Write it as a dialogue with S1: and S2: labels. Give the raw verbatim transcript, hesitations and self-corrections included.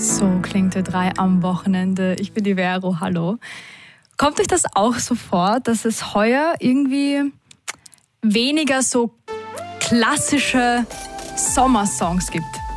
S1: So klingt Ö drei am Wochenende. Ich bin die Vero, hallo. Kommt euch das auch so vor, dass es heuer irgendwie weniger so klassische Sommersongs gibt?